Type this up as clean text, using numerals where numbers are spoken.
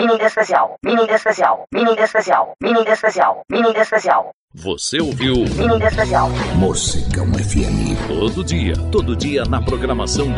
especial. Mini especial. Mini especial. Mini especial. Mini especial. Você ouviu Mini especial. Morcegão FM. Todo dia na programação da